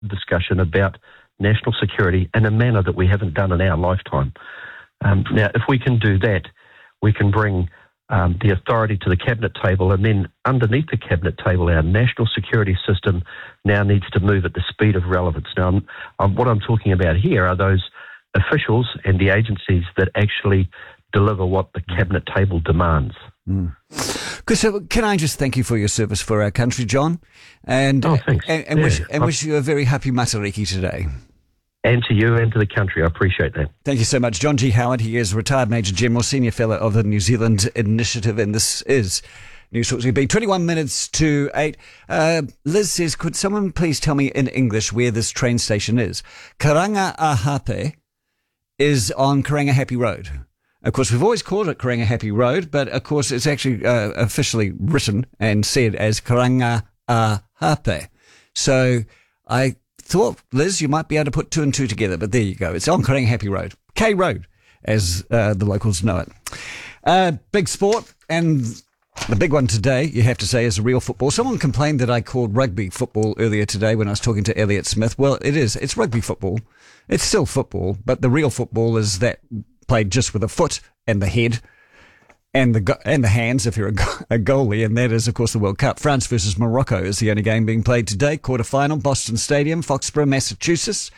discussion about national security in a manner that we haven't done in our lifetime. Now, if we can do that, we can bring the authority to the cabinet table, and then underneath the cabinet table, our national security system now needs to move at the speed of relevance. Now, what I'm talking about here are those officials and the agencies that actually deliver what the cabinet table demands. So can I just thank you for your service for our country, John? And, thanks. And wish you a very happy Matariki today. And to you and to the country. I appreciate that. Thank you so much. John G. Howard, he is retired Major General, Senior Fellow of the New Zealand Initiative, and this is News Talk ZB. 21 minutes to 8. Liz says, could someone please tell me in English where this train station is? Karanga Ahape is on Karanga Happy Road. Of course, we've always called it Karanga Happy Road, but of course it's actually officially written and said as Karanga Ahape. So I thought, Liz, you might be able to put two and two together, but there you go. It's on Karanga Happy Road. K Road, as the locals know it. Big sport, and the big one today, you have to say, is real football. Someone complained that I called rugby football earlier today when I was talking to Elliot Smith. Well, it is. It's rugby football. It's still football, but the real football is that played just with a foot and the head and the hands if you're a goalie, and that is, of course, the World Cup. France versus Morocco is the only game being played today. Quarterfinal, Boston Stadium, Foxborough, Massachusetts.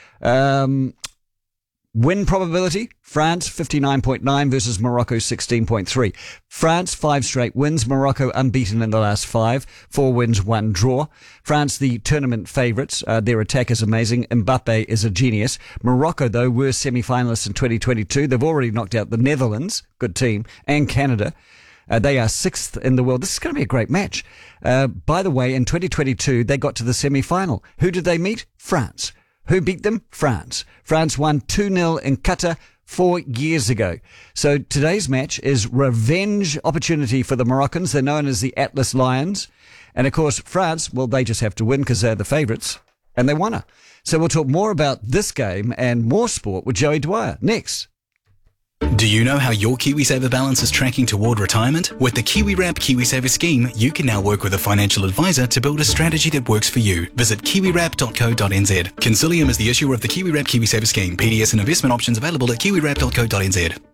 Win probability, France 59.9 versus Morocco 16.3. France 5 straight wins, Morocco unbeaten in the last 5, 4 wins, 1 draw. France the tournament favourites, their attack is amazing, Mbappe is a genius. Morocco though were semi-finalists in 2022, they've already knocked out the Netherlands, good team, and Canada. They are 6th in the world. This is going to be a great match. By the way, in 2022 they got to the semi-final. Who did they meet? France. Who beat them? France. France won 2-0 in Qatar 4 years ago. So today's match is revenge opportunity for the Moroccans. They're known as the Atlas Lions. And of course, France, well, they just have to win because they're the favourites. And they won her. So we'll talk more about this game and more sport with Joey Dwyer next. Do you know how your KiwiSaver balance is tracking toward retirement? With the KiwiWrap KiwiSaver scheme, you can now work with a financial advisor to build a strategy that works for you. Visit kiwiwrap.co.nz. Consilium is the issuer of the KiwiWrap KiwiSaver scheme. PDS and investment options available at kiwiwrap.co.nz.